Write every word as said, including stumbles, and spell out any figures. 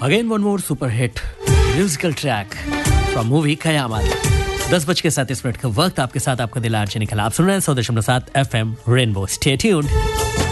Again one more super hit musical track from movie कयामत। दस बज के सैंतीस मिनट का वक्त आपके साथ आपका दिल आर्चे निकला। आप सुन रहे हैं सौ दशमलव सात F M rainbow. Stay tuned.